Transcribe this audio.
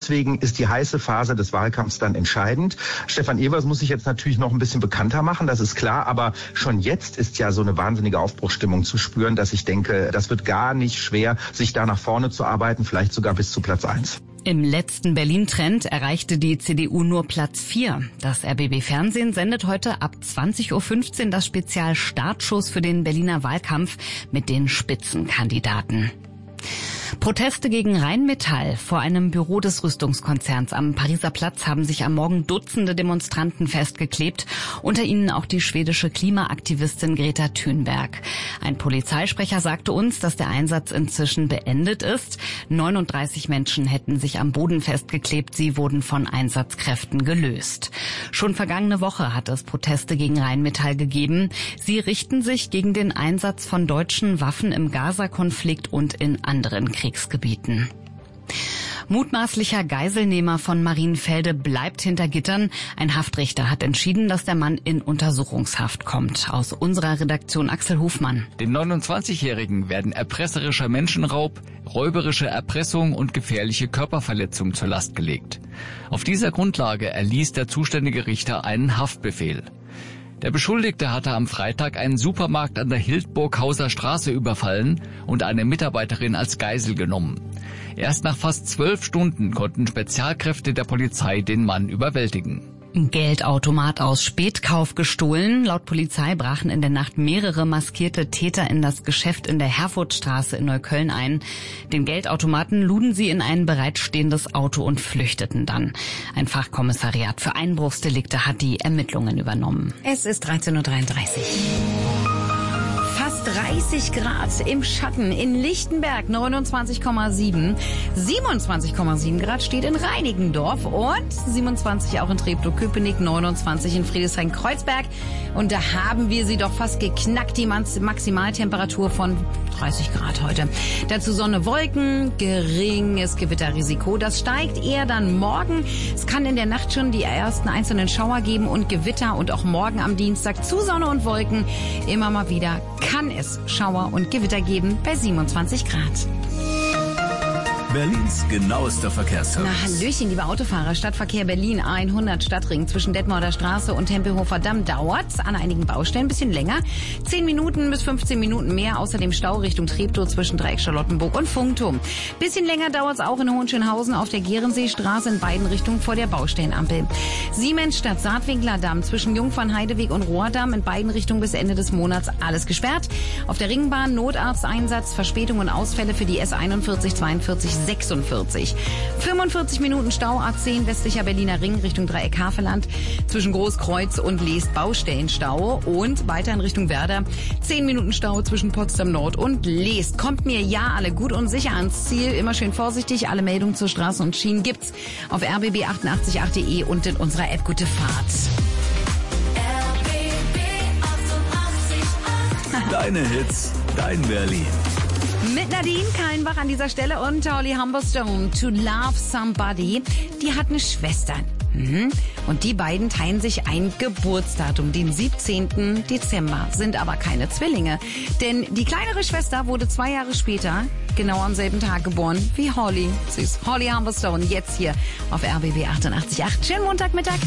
deswegen ist die heiße Phase des Wahlkampfs dann entscheidend. Stefan Evers muss sich jetzt natürlich noch ein bisschen bekannter machen, das ist klar, aber schon jetzt ist ja so eine wahnsinnige Aufbruchsstimmung zu spüren, dass ich denke, das wird gar nicht schwer, sich da nach vorne zu arbeiten, vielleicht sogar bis zu Platz 1. Im letzten Berlin-Trend erreichte die CDU nur Platz 4. Das RBB-Fernsehen sendet heute ab 20.15 Uhr das Spezial Startschuss für den Berliner Wahlkampf mit den Spitzenkandidaten. Proteste gegen Rheinmetall vor einem Büro des Rüstungskonzerns am Pariser Platz haben sich am Morgen Dutzende Demonstranten festgeklebt, unter ihnen auch die schwedische Klimaaktivistin Greta Thunberg. Ein Polizeisprecher sagte uns, dass der Einsatz inzwischen beendet ist. 39 Menschen hätten sich am Boden festgeklebt, sie wurden von Einsatzkräften gelöst. Schon vergangene Woche hat es Proteste gegen Rheinmetall gegeben. Sie richten sich gegen den Einsatz von deutschen Waffen im Gaza-Konflikt und in anderen Kriegsgebieten. Mutmaßlicher Geiselnehmer von Marienfelde bleibt hinter Gittern. Ein Haftrichter hat entschieden, dass der Mann in Untersuchungshaft kommt. Aus unserer Redaktion Axel Hofmann. Dem 29-Jährigen werden erpresserischer Menschenraub, räuberische Erpressung und gefährliche Körperverletzung zur Last gelegt. Auf dieser Grundlage erließ der zuständige Richter einen Haftbefehl. Der Beschuldigte hatte am Freitag einen Supermarkt an der Hildburghauser Straße überfallen und eine Mitarbeiterin als Geisel genommen. Erst nach fast 12 Stunden konnten Spezialkräfte der Polizei den Mann überwältigen. Geldautomat aus Spätkauf gestohlen. Laut Polizei brachen in der Nacht mehrere maskierte Täter in das Geschäft in der Herfordstraße in Neukölln ein. Den Geldautomaten luden sie in ein bereitstehendes Auto und flüchteten dann. Ein Fachkommissariat für Einbruchsdelikte hat die Ermittlungen übernommen. Es ist 13.33 Uhr. Fast 30 Grad im Schatten in Lichtenberg 29,7. 27,7 Grad steht in Reinickendorf und 27 auch in Treptow-Köpenick, 29 in Friedrichshain-Kreuzberg. Und da haben wir sie doch fast geknackt, die Maximaltemperatur von 30 Grad heute. Dazu Sonne, Wolken, geringes Gewitterrisiko. Das steigt eher dann morgen. Es kann in der Nacht schon die ersten einzelnen Schauer geben und Gewitter und auch morgen am Dienstag zu Sonne und Wolken immer mal wieder kann es Schauer und Gewitter geben bei 27 Grad. Berlins genauester Verkehrsservice. Na, hallöchen, liebe Autofahrer. Stadtverkehr Berlin 100 Stadtring zwischen Detmolder Straße und Tempelhofer Damm dauert an einigen Baustellen ein bisschen länger. 10 Minuten bis 15 Minuten mehr. Außerdem Stau Richtung Treptow zwischen Dreieck Charlottenburg und Funkturm. Bisschen länger dauert es auch in Hohenschönhausen auf der Gehrenseestraße in beiden Richtungen vor der Baustellenampel. Siemensstadt Saatwinkler Damm zwischen Jungfernheideweg und Rohrdamm in beiden Richtungen bis Ende des Monats alles gesperrt. Auf der Ringbahn Notarzteinsatz, Verspätungen und Ausfälle für die S41, 42, 46. 45 Minuten Stau A10 westlicher Berliner Ring Richtung Dreieck Havelland zwischen Großkreuz und Leest Baustellenstau und weiter in Richtung Werder 10 Minuten Stau zwischen Potsdam Nord und Leest. Kommt mir ja alle gut und sicher ans Ziel, immer schön vorsichtig. Alle Meldungen zur Straßen und Schienen gibt's auf rbb888.de und in unserer App Gute Fahrt. Deine Hits, dein Berlin. Mit Nadine Kallenbach an dieser Stelle und Holly Humberstone, To Love Somebody. Die hat eine Schwester. Und die beiden teilen sich ein Geburtsdatum, den 17. Dezember, sind aber keine Zwillinge. Denn die kleinere Schwester wurde 2 Jahre später genau am selben Tag geboren wie Holly. Süß. Holly Humberstone jetzt hier auf RBB 88.8. Schönen Montagmittag.